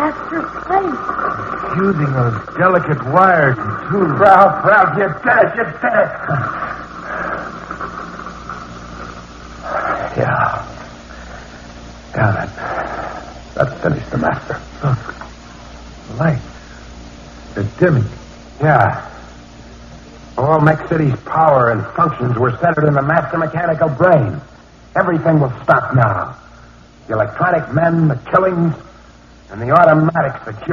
master's place. Using those delicate wires and tools. Ralph, you did it. You did it. Yeah. That finished the master. Look. The lights. They're dimming. Yeah. All Mech City's power and functions were centered in the master mechanical brain. Everything will stop now. The electronic men, the killings, and the automatics that